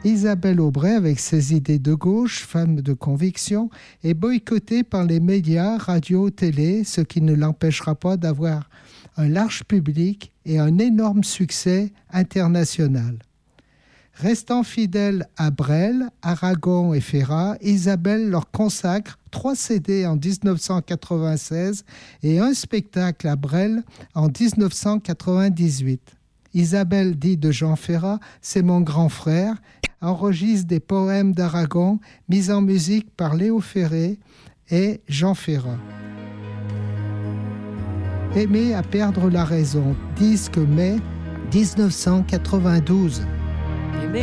Isabelle Aubray, avec ses idées de gauche, femme de conviction, est boycottée par les médias, radio, télé, ce qui ne l'empêchera pas d'avoir un large public et un énorme succès international. Restant fidèle à Brel, Aragon et Ferrat, Isabelle leur consacre 3 CD en 1996 et un spectacle à Brel en 1998. Isabelle dit de Jean Ferrat « C'est mon grand frère », enregistre des poèmes d'Aragon mis en musique par Léo Ferré et Jean Ferrat. Aimer à perdre la raison, disque mai 1992. Aimer